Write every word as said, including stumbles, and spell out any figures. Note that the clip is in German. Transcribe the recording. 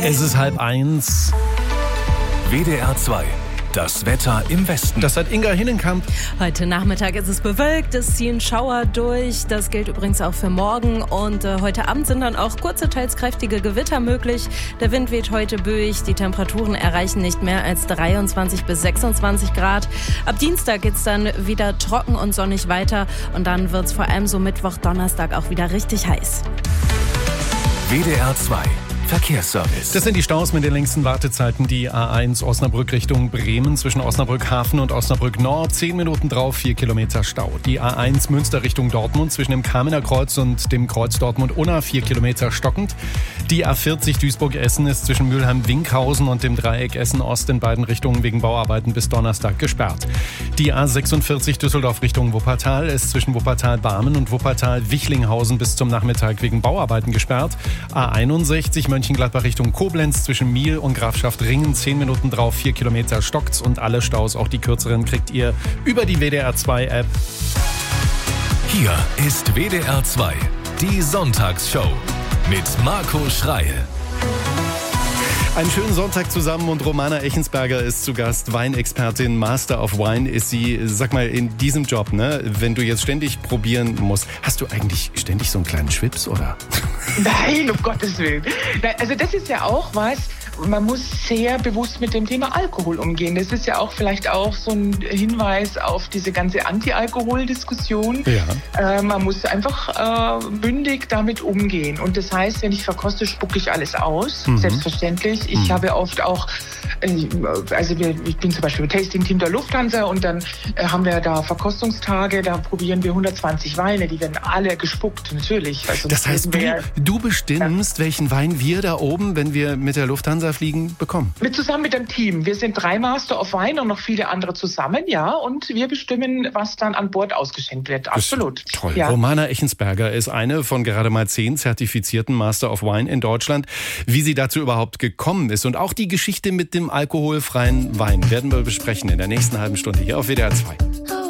Es ist halb eins. W D R zwei. Das Wetter im Westen. Das hat Inga Hinnenkamp. Heute Nachmittag ist es bewölkt, es ziehen Schauer durch. Das gilt übrigens auch für morgen. Und äh, heute Abend sind dann auch kurze, teils kräftige Gewitter möglich. Der Wind weht heute böig. Die Temperaturen erreichen nicht mehr als dreiundzwanzig bis sechsundzwanzig Grad. Ab Dienstag geht's dann wieder trocken und sonnig weiter. Und dann wird's vor allem so Mittwoch, Donnerstag auch wieder richtig heiß. W D R zwei. Verkehrsservice. Das sind die Staus mit den längsten Wartezeiten. Die A eins Osnabrück Richtung Bremen zwischen Osnabrück Hafen und Osnabrück Nord. Zehn Minuten drauf, vier Kilometer Stau. Die A eins Münster Richtung Dortmund zwischen dem Kamener Kreuz und dem Kreuz Dortmund-Unna. Vier Kilometer stockend. Die A vierzig Duisburg-Essen ist zwischen Mülheim-Winkhausen und dem Dreieck Essen-Ost in beiden Richtungen wegen Bauarbeiten bis Donnerstag gesperrt. Die A sechsundvierzig Düsseldorf Richtung Wuppertal ist zwischen Wuppertal-Barmen und Wuppertal-Wichlinghausen bis zum Nachmittag wegen Bauarbeiten gesperrt. A einundsechzig Mönchengladbach Richtung Koblenz zwischen Miel und Grafschaft Ringen. Zehn Minuten drauf, vier Kilometer stockt's und alle Staus, auch die kürzeren, kriegt ihr über die W D R zwei App. Hier ist W D R zwei, die Sonntagsshow mit Marco Schreil. Einen schönen Sonntag zusammen und Romana Echensberger ist zu Gast, Weinexpertin, Master of Wine ist sie. Sag mal, in diesem Job, ne, wenn du jetzt ständig probieren musst, hast du eigentlich ständig so einen kleinen Schwips, oder? Nein, um Gottes Willen. Also das ist ja auch was, man muss sehr bewusst mit dem Thema Alkohol umgehen. Das ist ja auch vielleicht auch so ein Hinweis auf diese ganze Anti-Alkohol-Diskussion. Ja. Äh, man muss einfach äh, bündig damit umgehen. Und das heißt, wenn ich verkoste, spucke ich alles aus, mhm. selbstverständlich. Ich mhm. habe oft auch, äh, also wir, ich bin zum Beispiel im Tasting-Team der Lufthansa und dann äh, haben wir da Verkostungstage, da probieren wir hundertzwanzig Weine, die werden alle gespuckt, natürlich. Also das heißt, du, du bestimmst, ja. welchen Wein wir da oben, wenn wir mit der Lufthansa fliegen, bekommen? Mit zusammen mit dem Team. Wir sind drei Master of Wine und noch viele andere zusammen, ja. Und wir bestimmen, was dann an Bord ausgeschenkt wird. Absolut. Toll. Ja. Romana Echensberger ist eine von gerade mal zehn zertifizierten Master of Wine in Deutschland. Wie sie dazu überhaupt gekommen ist und auch die Geschichte mit dem alkoholfreien Wein werden wir besprechen in der nächsten halben Stunde hier auf W D R zwei.